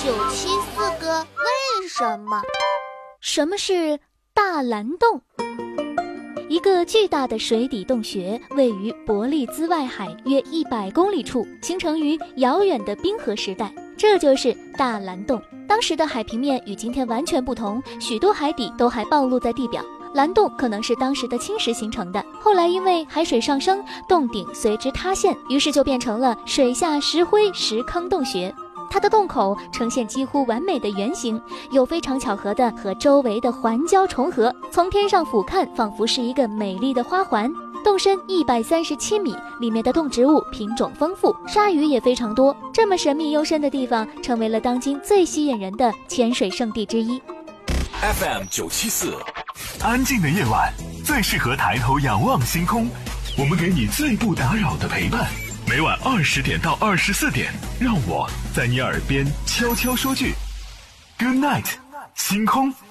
974个为什么？ 什么是大蓝洞？一个巨大的水底洞穴位于伯利兹外海约100公里处，形成于遥远的冰河时代，这就是大蓝洞。当时的海平面与今天完全不同，许多海底都还暴露在地表。蓝洞可能是当时的侵蚀形成的，后来因为海水上升，洞顶随之塌陷，于是就变成了水下石灰石坑洞穴。它的洞口呈现几乎完美的圆形，又非常巧合地和周围的环礁重合，从天上俯瞰仿佛是一个美丽的花环。洞深137米，里面的动植物品种丰富，鲨鱼也非常多。这么神秘幽深的地方，成为了当今最吸引人的潜水圣地之一。 FM 974， 安静的夜晚最适合抬头仰望星空，我们给你最不打扰的陪伴。每晚20点到24点，让我在你耳边悄悄说句 Good night， 星空。